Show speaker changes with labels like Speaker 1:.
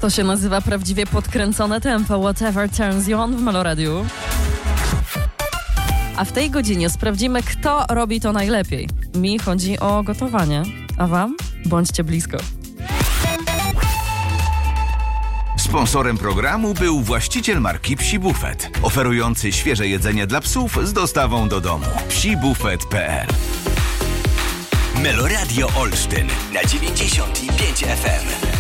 Speaker 1: To się nazywa prawdziwie podkręcone tempo. Whatever turns you on w Meloradiu. A w tej godzinie sprawdzimy, kto robi to najlepiej. Mi chodzi o gotowanie, a wam? Bądźcie blisko.
Speaker 2: Sponsorem programu był właściciel marki Psi Bufet, oferujący świeże jedzenie dla psów z dostawą do domu. psibufet.pl.
Speaker 3: Meloradio Olsztyn na 95 FM.